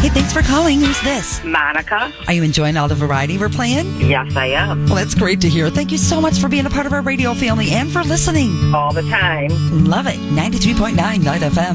Hey, thanks for calling. Who's this? Monica. Are you enjoying all the variety we're playing? Yes, I am. Well, that's great to hear. Thank you so much for being a part of our radio family and for listening. All the time. Love it. 93.9 Night FM.